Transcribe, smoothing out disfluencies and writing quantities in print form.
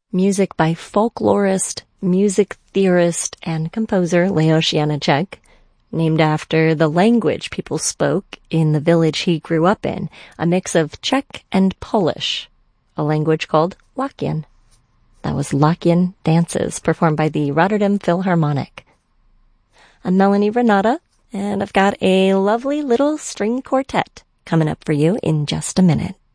Music by folklorist, music theorist, and composer Leos Janáček, named after the language people spoke in the village he grew up in, a mix of Czech and Polish, a language called Łacian. That was Łacian dances performed by the Rotterdam Philharmonic. I'm Melanie Renata, and I've got a lovely little string quartet coming up for you in just a minute.